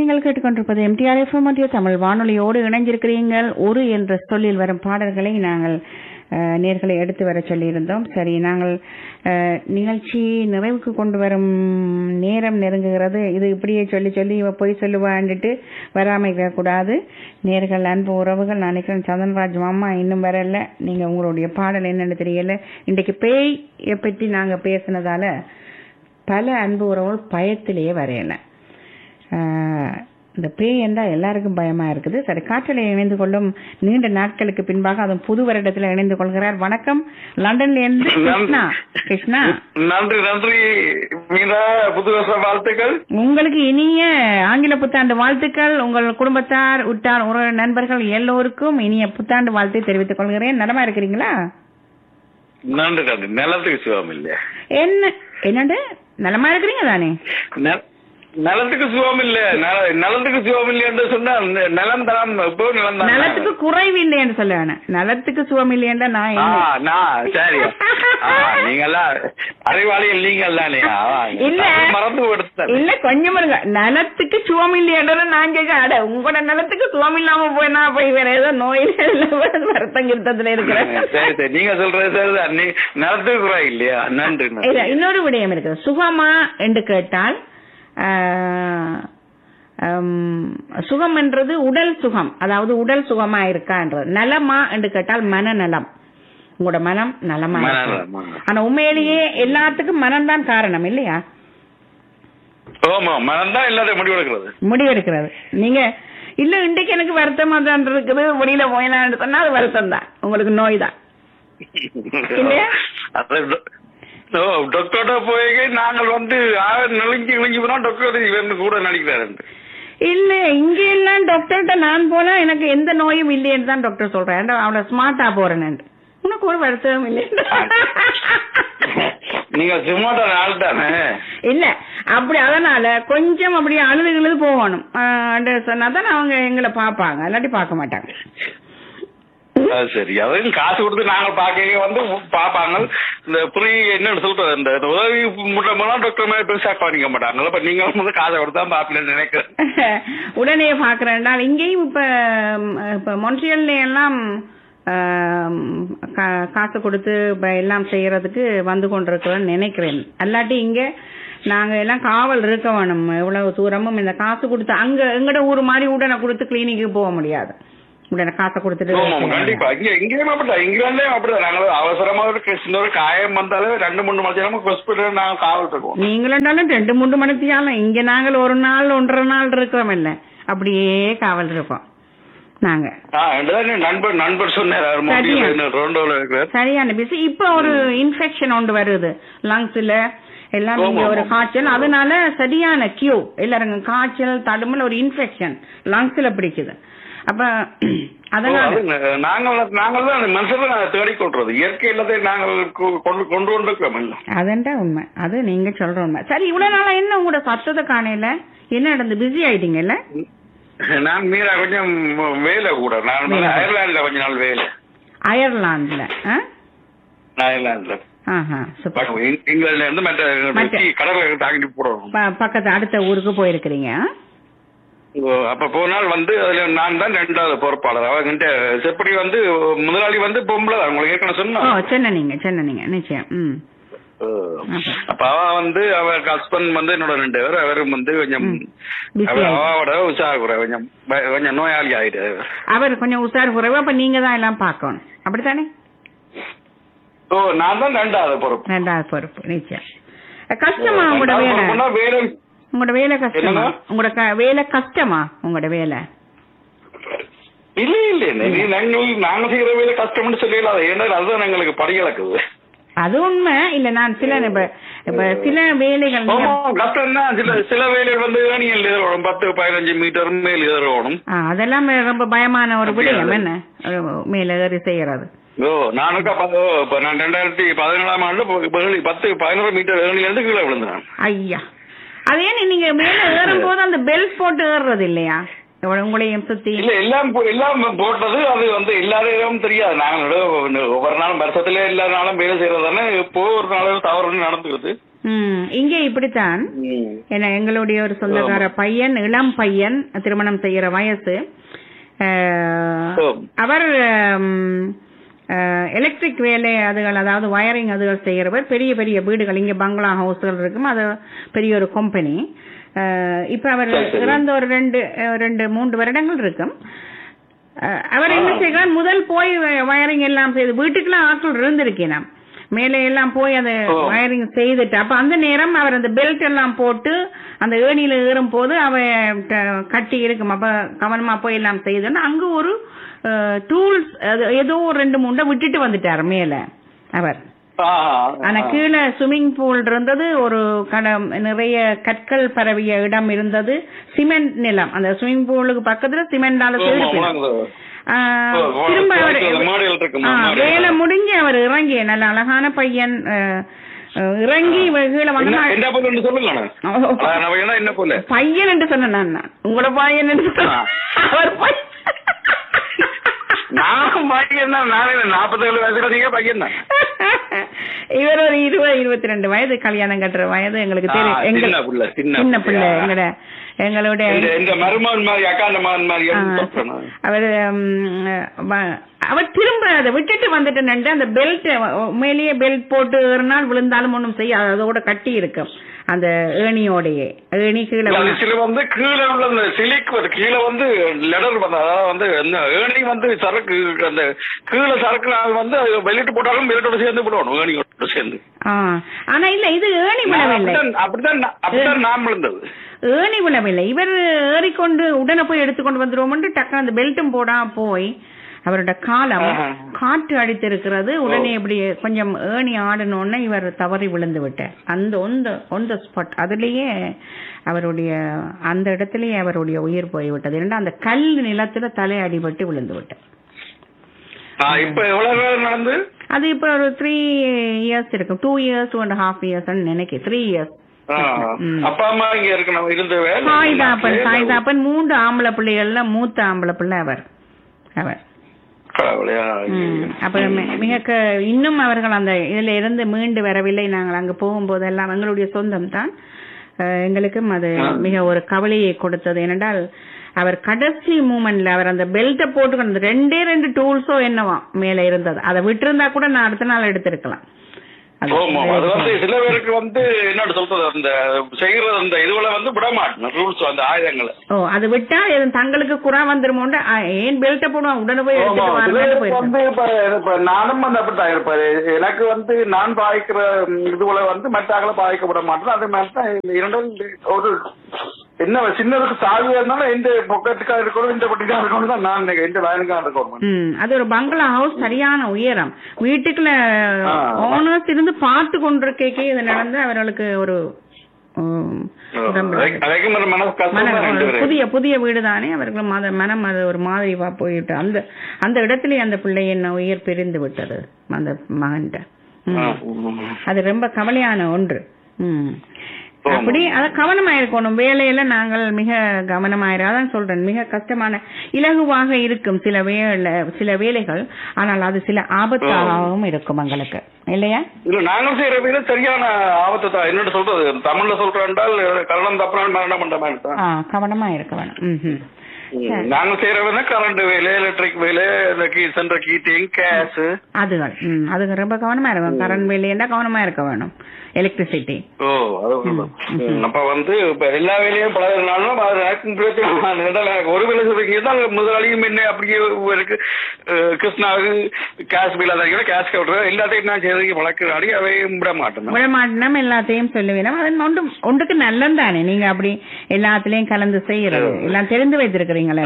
நீங்கள் கேட்டுக்கொண்டிருப்பது MTR FM மத்திய தமிழ் வானொலியோடு இணைஞ்சிருக்கிறீர்கள். ஒரு என்ற சொல்லில் வரும் பாடல்களை நாங்கள் நேர்களை எடுத்து வர சொல்லியிருந்தோம். சரி, நாங்கள் நிகழ்ச்சி நிறைவுக்கு கொண்டு வரும் நேரம் நெருங்குகிறது. இது இப்படியே சொல்லி சொல்லி இவ போய் சொல்லுவான்ட்டு வராமல் இருக்கக்கூடாது. நேர்கள், அன்பு உறவுகள், நான் நினைக்கிறேன் சந்தன்ராஜ் மாமா இன்னும் வரல. நீங்கள் உங்களுடைய பாடல் என்னன்னு தெரியல. இன்றைக்கு பேயை பற்றி நாங்கள் பேசினதால பல அன்பு உறவுகள் பயத்திலேயே வரையல. இந்த பேய் என்றால் எல்லாருக்கும் பயமா இருக்குது. சரி, காற்றலை இணைந்து கொள்ளும் நீண்ட நாட்களுக்கு பின்பாக அதுவும் புது வருடத்தில் இணைந்து கொள்கிறார். வணக்கம், லண்டன்ல இருந்து கிருஷ்ணா. கிருஷ்ணா, நன்றி நன்றி மீரா, புது வருஷ வாழ்த்துக்கள். உங்களுக்கு இனிய ஆங்கில புத்தாண்டு வாழ்த்துக்கள். உங்கள் குடும்பத்தார், உற்றார், உறவு, நண்பர்கள் எல்லோருக்கும் இனிய புத்தாண்டு வாழ்த்தை தெரிவித்துக் கொள்கிறேன். நலமா இருக்கிறீங்களா? நன்றி நன்றி. நிலத்துக்கு சுகம் இல்லையா? என்னண்டு நலமா இருக்கிறீங்க தானே? நலத்துக்கு சுகம் இல்ல, நலத்துக்கு சுகம் இல்லை என்று சொன்னா நிலம் தான். இப்போ நிலம் தான். நலத்துக்கு குறைவு இல்லை என்று சொல்ல வேணாம். நலத்துக்கு சுகம் இல்லை என்றா நான் சரி. நீங்கெல்லாம் அறிவாளிகள், நீங்கள் தானே? இல்ல மறந்து கொடுத்த இல்ல, கொஞ்சம் இருங்க. நலத்துக்கு சுகம் இல்லையன்ற நான் கேட்க, அட உங்களோட நலத்துக்கு சுகம் இல்லாம போய் நான் போய் வேற ஏதோ நோயில வருத்தம் கிருத்தத்துல இருக்கிறேன். சரி சரி, நீங்க சொல்றது சரிதான். நீ நலத்துக்கு குறை இல்லையா? நன்றி. இன்னொரு விடயம் இருக்குது. சுகமா என்று கேட்டால் சுகம் என்றது உடல் சுகம், அதாவது உடல் சுகமா இருக்கான்றது. நலமா என்று கேட்டால் மனநலம். உங்களோட மனம் நலமா இருக்கு. ஆனா உண்மையிலேயே எல்லாத்துக்கும் மனம்தான் காரணம் இல்லையா? மனம்தான் எல்லாத்தையும் முடிவெடுக்கிறது. நீங்க இல்ல இன்றைக்கு எனக்கு வருத்தமா தான் இருக்குது, வெளியில போயினான்னு சொன்னா அது வருத்தம் தான், உங்களுக்கு நோய் தான் இல்லையா? டாக்டர்கிட்ட போய் நாங்கள் நெருங்கி போனோம். டாக்டர் கூட நடிக்கிறாரு. இல்ல, இங்க எல்லாம் டாக்டர்கிட்ட நான் போனா எனக்கு எந்த நோயும் இல்லையேன்னு தான் டாக்டர் சொல்றேன். அவ்வளவு ஸ்மார்ட்டா போறேன்னு. உனக்கு ஒரு வருத்தம் இல்லை. நீங்க ஸ்மார்ட்டா நாள் தானே? இல்ல அப்படி, அதனால கொஞ்சம் அப்படி அழுது போகணும் சொன்னாதான் அவங்க எங்களை பாப்பாங்க, இல்லாட்டி பார்க்க மாட்டாங்க. சரி, அதையும் காசு கொடுத்து நாங்க பாக்க பாப்பாங்க. இந்த புரி என்ன சொல்றது, இந்த உதவி மூலம் டாக்டர் மாதிரி பெருசா கவனிக்க மாட்டாங்க. இப்ப நீங்க காசை கொடுத்தா பாப்பீங்கன்னு நினைக்கிறேன். உடனே பாக்குறேன். இங்கேயும் இப்ப மொன்ட்ரியல்ல எல்லாம் காசு கொடுத்து எல்லாம் செய்யறதுக்கு வந்து கொண்டிருக்கிறேன்னு நினைக்கிறேன். அல்லாட்டி இங்க நாங்க எல்லாம் காவல் இருக்க வேணும். எவ்வளவு தூரமும் இந்த காசு கொடுத்து அங்க எங்கட ஊர் மாதிரி உடனே கொடுத்து கிளினிக்கு போக முடியாது. உடனே காசை கொடுத்துட்டு கண்டிப்பா இங்கேயும் அப்படிதான். இங்கிலாந்துலயும் அப்படிதான். நாங்க அவசரமா ஒரு காயம் வந்தாலே 2-3 மணி நேரம் ஹாஸ்பிட்டல் நாங்க காவல் இருக்கோம். நீங்களும் 2-3 மணித்தியாலும் இங்க நாங்கள் 1 நாள் 1.5 நாள் இருக்கிறோம் இல்ல, அப்படியே காவல் இருப்போம் நாங்க. நண்பர் சொன்னார் சரியான பிசி. இப்ப ஒரு இன்ஃபெக்ஷன் ஒன்று வருது லங்ஸ்ல எல்லாம், இங்க ஒரு காய்ச்சல், அதனால சரியான கியூ எல்லாரும் காய்ச்சல், தடுமல், ஒரு இன்ஃபெக்ஷன் லங்ஸ்ல பிடிக்குது. அப்ப அதனால நாங்கள் மனுஷன் தேடிக்கொள்றது இயற்கை எல்லாத்தையும் நாங்கள் கொண்டு கொண்டிருக்கோம். அதெண்டா உண்மை, அது நீங்க சொல்ற உண்மை. சரி, இவ்வளவு நாளா என்ன உங்களோட சத்தத்தை காணையில என்ன நடந்து? பிஸி ஆயிட்டீங்கல்ல? நான் மீரா கொஞ்சம் வேலை கூட. நான் அயர்லாந்துல கொஞ்ச நாள் வேலை. அயர்லாந்துல? அயர்லாந்துல இங்கிலாந்துல இருந்து மற்ற கடற்கரை தாங்கிட்டு போறோம். பக்கத்து அடுத்த ஊருக்கு போயிருக்கிறீங்க? அப்ப போனால் அதுல நான் தான் 2வது பொறுப்பாளர். அவங்கிட்ட செப்படி முதலாளி பொம்பளை தான். உங்களுக்கு ஏற்கனவே சொன்னீங்க நிச்சயம். அப்ப அவ ஹஸ்பண்ட் என்னோட 2 பேர். அவரும் கொஞ்சம் அவாவோட உற்சாக குறை, கொஞ்சம் நோயாளி ஆயிட்டு. அவர் கொஞ்சம் உற்சாக குறைவு. அப்ப நீங்க தான் எல்லாம் பார்க்கணும், அப்படித்தானே? நான் தான் 2வது பொறுப்பு. நிச்சயம். கஷ்டமா உங்களோட வேலை? உங்களோட வேலை கஷ்டமா? உங்களோட வேலை கஷ்டமா? உங்களோட வேலை இல்ல நாங்க செய்யற வேலை கஷ்டம்னு சொல்லல. ஏன்னா அதுதான் எங்களுக்கு படிக்கலக்குது. அது உண்மை இல்ல. நான் சில வேலைகள் கஷ்டம் தான். சில வேலைகள் ஏணியில் ஏறணும், 10-15 மீட்டர் மேல் ஏறணும். அதெல்லாம் ரொம்ப பயமான ஒரு விடயம். என்ன மேல ஏறி செய்யறது? நான் 2017ஆம் ஆண்டு 10-11 மீட்டர் ஏணில இருந்து கீழே விழுந்தேன். ஐயா, அதே நீங்க மேல ஏறும் போது அந்த பெல்ட் போட்டு ஏறுறது இல்லையா? உங்களையும் சுத்தி இல்ல எல்லாம் போட்டது. அது எல்லாரையும் தெரியாது. நாங்க ஒவ்வொரு நாளும் வருஷத்துல எல்லா நாளும் வேலை செய்யறதானே. இப்போ ஒரு நாள் தவறு நடந்துக்குது. இங்கே இப்படித்தான். ஏன்னா எங்களுடைய ஒரு சொந்தக்கார பையன், இளம் பையன், திருமணம் செய்யற வயசு, அவர் எலக்ட்ரிக் வேலை அதுகள், அதாவது வயரிங் அதுகள் செய்யறவர். பெரிய பெரிய வீடுகள் இங்க பங்களா ஹவுஸ்கள் இருக்கும், அது பெரிய ஒரு கம்பெனி. இப்ப அவர் இறந்த ஒரு 2-3 வருடங்கள் இருக்கும். அவர் என்ன செய்கிறார், முதல் போய் வயரிங் எல்லாம் செய்து வீட்டுக்குலாம் ஆட்கள் இருந்திருக்கேன், மேலே எல்லாம் போய் அதை வயரிங் செய்துட்டு, அப்ப அந்த நேரம் அவர் அந்த பெல்ட் எல்லாம் போட்டு அந்த ஏணியில ஏறும் போது அவ கட்டி இருக்கும். அப்ப கவனமா போய் எல்லாம் செய்தோன்னா அங்க ஒரு டூல்ஸ் ஏதோ ஒரு 2-3 விட்டுட்டு வந்துட்டார் மேல அவர். ஆனா கீழே ஸ்விம்மிங் பூல் இருந்தது, ஒரு நிறைய கற்கள் பரவிய இடம் இருந்தது, சிமெண்ட் நிலம். அந்த ஸ்விம்மிங் பூலுக்கு பக்கத்துல சிமெண்டால திரும்ப வேலை முடிஞ்சு அவர் இறங்கி, நல்ல அழகான பையன், இறங்கி கீழே வந்து பையன் என்று சொன்னேன். உங்களோட பையன் என்று சொன்ன அவர் இவர் ஒரு 20-22 வயது, கல்யாணம் கட்டுற வயது. எங்களுக்கு தெரியும், சின்ன பிள்ளை எங்களுடைய அவர் திரும்ப அதை விட்டுட்டு வந்துட்டு நின்று அந்த பெல்ட் மேலேயே பெல்ட் போட்டு ஏறினால் விழுந்தாலும் ஒண்ணும் செய்ய, அதோட கட்டி இருக்கும் அந்த ஏணியோடைய. ஏணி கீழே வந்து கீழே உள்ள சிலிக் கீழே வந்து லெடர் வந்து ஏணி வந்து சரக்கு, அந்த கீழே சரக்கு வந்து வெளியிட்டு போட்டாலும் வெளியிட்டோட சேர்ந்து போடுவோம், ஏணியோட சேர்ந்து. ஆனா இல்ல, இது ஏணி விழவில்லை, அப்படிதான் நாம் விழுந்தது. ஏணி விழவில்லை. இவர் ஏறிக்கொண்டு உடனே போய் எடுத்துக்கொண்டு வந்துருவோம், டக்குனு அந்த பெல்ட்டும் போடாம போய் அவரோட காலம் காற்று அடித்திருக்கிறது. உடனே இப்படி கொஞ்சம் ஏணி ஆடணும்னு இவர் தவறி விழுந்து விட்டார். அந்த ஸ்பாட் அதுலயே அவருடைய அந்த இடத்திலேயே அவருடைய உயிர் போய்விட்டது. ஏன்னா அந்த கல் நிலத்துல தலை அடிபட்டு விழுந்து விட்டார். அது இப்ப ஒரு 3 years இருக்கும், 2 years 2.5 years நினைக்கிறேன், 3 years. அப்பா அம்மா இங்க இருக்கணும் இருந்து சாய்தாப்பன் 3 ஆம்பளை பிள்ளைகள்ல மூத்த ஆம்பளை பிள்ளை அவர். அப்ப இன்னும் அவர்கள் அந்த இதுல இருந்து மீண்டு வரவில்லை. நாங்கள் அங்க போகும்போதெல்லாம் எங்களுடைய சொந்தம் தான், எங்களுக்கும் அது மிக ஒரு கவலையை கொடுத்தது. ஏனென்றால் அவர் கடைசி மூமெண்ட்ல அவர் அந்த பெல்ட்டை போட்டு 2 டூல்ஸோ என்னவா மேல இருந்தது, அதை விட்டு இருந்தா கூட நான் அடுத்த நாள் எடுத்திருக்கலாம். அது வந்து சில பேருக்கு வந்து என்ன சொல்றது, அந்த செய்யறது அந்த இதுல வந்து விட மாட்டேன் ரூல்ஸ், அந்த ஆயுதங்களை. அது விட்டா தங்களுக்கு குறா வந்துருமோண்டு ஏன் பெல்ட்ட போடுவான், உடனே போய் வந்து இப்ப நானும் வந்து அப்படித்தான் இருப்பாரு. எனக்கு வந்து நான் பாய்க்கிற இதுல வந்து மற்றாக்களை பாய்க்கப்பட மாட்டேன். அதே மாதிரிதான் இரண்டும் ஒரு என்ன சின்னதுக்கு சாவியா இருந்தாலும் எந்த பொக்கெட்டுக்கா இருக்கணும், இந்த பொட்டிக்கா இருக்கணும் தான் நான் எந்த லைனுக்கா இருக்கணும். அது ஒரு பங்களா ஹவுஸ், சரியான உயரம். வீட்டுக்குள்ள ஓனர்ஸ் இருந்து பார்த்து கொண்டிருக்கே இது நடந்து அவர்களுக்கு ஒரு புதிய வீடு தானே அவர்கள் மனம் அது ஒரு மாதிரி போயிட்டு அந்த இடத்துல அந்த பிள்ளை என்ன உயிர் பிரிந்து விட்டது அந்த மகன். அது ரொம்ப கவலையான ஒன்று. அப்படி அத கவனமா இருக்கணும். வேலையில நாங்கள் மிக கவனமாயிரும். அதான் சொல்றேன், மிக கஷ்டமான இலகுவாக இருக்கும் சில வேலைகள், ஆனால் அது சில ஆபத்தாகவும் இருக்கும் எங்களுக்கு, இல்லையா? இல்ல நாங்கள் செய்யற வேலை சரியான ஆபத்து தான். என்னோட சொல்றது தமிழ்ல சொல்றேன், கரணம் தப்புறான் மரணம் பண்ற மாதிரி தான் கவனமா இருக்க வேணும். நாங்க செய்யற வேலை கரண்ட் வேலை, எலக்ட்ரிக் வேலை, சென்ட்ரல் ஹீட்டிங், கேஸ், அதுக்கு ரொம்ப கவனமா இருக்கும். கரண்ட் வேலையா கவனமா இருக்க வேணும், எலக்ட்ரிசிட்டி. அப்ப வந்து எல்லா வேலையும் பழகினாலும் ஒரு வேலை சொல்றீங்க முதலாளியும் என்ன அப்படியே இருக்கு கிருஷ்ணாவுக்கு கேஷ் பில் அதான் கேஷ் கவுண்டர் எல்லாத்தையும் நான் செய்யறதுக்கு வழக்கு அவையும் விட மாட்டேன், எல்லாத்தையும் சொல்லுவேன். அது ஒன்றுக்கு நல்லம் தானே, நீங்க அப்படி எல்லாத்திலையும் கலந்து செய்யறது எல்லாம் தெரிந்து வைத்திருக்கிறீங்களா?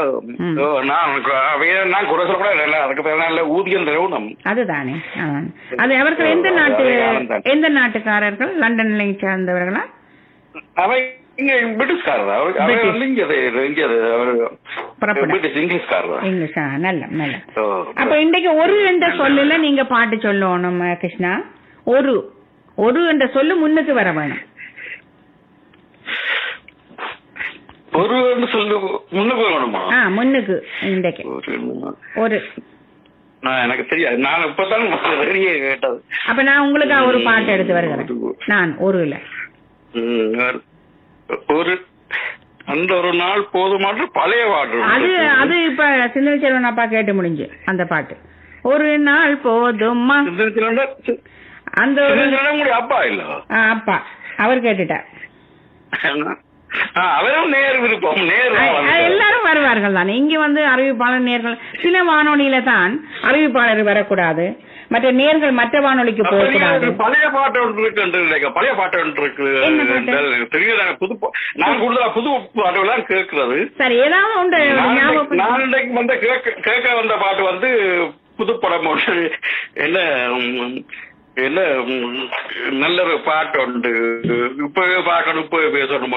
நான் குறை சொல்ல கூட அதுக்கு நல்ல ஊதியம் தருவணும். அதுதானே, அது அவர்கள் எந்த நாட்டுக்காரர்கள்? லண்டன்ல சேர்ந்தவர்களா? அவை இங்க பிரிட்டிஷ்காரர், இங்கிலீஷா? நல்ல நல்ல. அப்ப இன்றைக்கு ஒரு என்ற சொல்லுல நீங்க பாட்டு சொல்லணும் கிருஷ்ணா. ஒரு என்ற சொல்லு முன்னுக்கு வர வேணும். ஒரு சொல்லு முன்னுக்கு வேணுமா? முன்னுக்கு இன்றைக்கு ஒரு எனக்கு தெரியாது, நான் இப்பதான் கேட்டது. அப்ப நான் உங்களுக்கு ஒரு பாட்டு எடுத்து வருகிறேன். நான் ஒருல ஒரு அந்த ஒரு நாள் போதுமாற்று பழைய பாட்டு அது அது இப்ப சிந்தனை செல்வன் அப்பா கேட்டு முடிஞ்சு அந்த பாட்டு ஒரு நாள் போதுமா அந்த அப்பா இல்ல அப்பா அவர் கேட்டுட்டார். அவரும் நேர் விருப்பம் எல்லாரும் வருவார்கள் தானே இங்க வந்து அறிவிப்பாளர் நேர்கள் சில வானொலியில தான் அறிவிப்பாளர் வரக்கூடாது, மற்ற நேர்கள் மற்ற வானொலிக்கு போகக்கூடாது. பழைய பாட்டு ஒன்று இருக்கு, பழைய பாட்டு ஒன்று இருக்கு தெரியல. புது நான் கூடுதலா புது பாட்டுலாம் கேட்கறது. சரி, ஏதாவது ஒன்று நான் இன்றைக்கு வந்து கேட்க வந்த பாட்டு வந்து புதுப்படம் ஒன்று என்ன என்ன நல்ல ஒரு பாட்டு உண்டு. இப்பவே பார்க்கணும் இப்பவே பேசணும்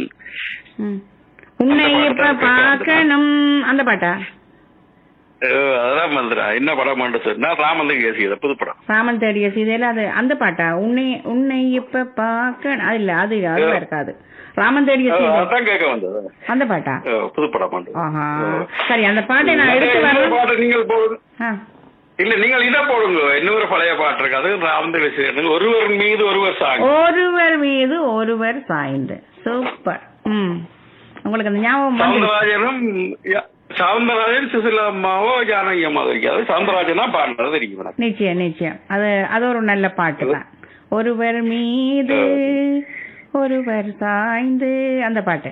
உன்னை இப்ப பார்க்கணும் அந்த பாட்டா? அதான் மந்திரா என்ன படம் சொன்னா ராமன் தேடிய சீதை புதுப்படம். ராமன் தேடிய சீதையில அது அந்த பாட்டா? உன்னை இப்ப பார்க்க இல்ல அது அதுவா இருக்காது. ராமன் தேடிய சீதை கேட்க வந்தது அந்த பாட்டா புதுப்படம். சரி, அந்த பாட்டை நான் எடுத்து வரேன். பாட்டு நீங்கள் போடுங்க. இல்ல நீங்கள் இதை போடுங்க, இன்னொரு பழைய பாட்டு இருக்கு, அது ராமன் தேடிய சீதை. ஒருவர் மீது ஒருவர் சாய்ந்து. ஒருவர் மீது ஒருவர் சாய்ந்து. சூப்பர். உங்களுக்கு அந்த ஞாபகம் சவுந்தரராஜனும் சவுந்தரராஜன் சுசிலா அம்மாவோ ஜானகி அம்மாவோ இருக்காது. சவுந்தரராஜன் தான் பாடுறது தெரியும். நிச்சயம் நிச்சயம், அது ஒரு நல்ல பாட்டு தான். ஒருவர் மீது ஒருவர் சாய்ந்து அந்த பாட்டு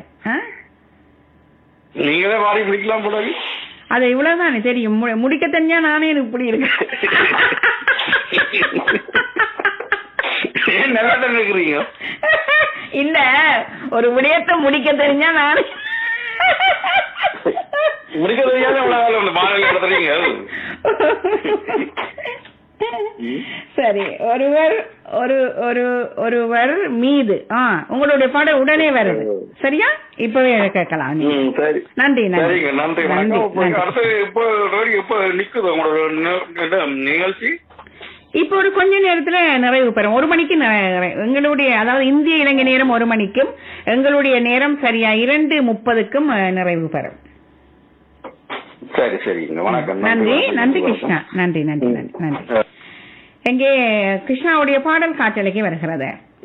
நீங்களே பாடி பிடிக்கலாம் போல. அது இவ்வளவுதானே தெரியும். முடிக்க தெரிஞ்சா நானே எனக்கு இப்படி இருக்கு. நல்லா இருக்கிறீங்க. இல்ல, ஒரு விடயத்தை முடிக்க தெரிஞ்சா நானே முடிக்க தெரியாத. சரி, ஒருவர் மீது உங்களுடைய பாடம் உடனே வருது. சரியா? இப்பவே கேட்கலாம். நன்றி நிகழ்ச்சி இப்ப ஒரு கொஞ்ச நேரத்துல நிறைவு பெறும். 1 மணிக்கு எங்களுடைய, அதாவது இந்திய இலங்கை நேரம் 1 மணிக்கும் எங்களுடைய நேரம் சரியா 2:30க்கும் நிறைவு பெறும். சரி சரிங்க, வணக்கம். நன்றி கிருஷ்ணா. நன்றி. எங்கே கிருஷ்ணாவுடைய பாடல் காற்றலைக்கு வருகிறது.